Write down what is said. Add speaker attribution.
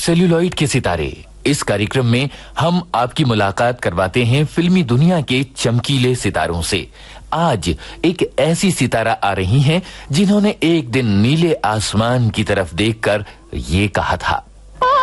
Speaker 1: Celluloid के सितारे। इस कार्यक्रम में हम आपकी मुलाकात करवाते हैं फिल्मी दुनिया के चमकीले सितारों से। आज एक ऐसी सितारा आ रही हैं जिन्होंने एक दिन नीले आसमान की तरफ देखकर ये कहा था,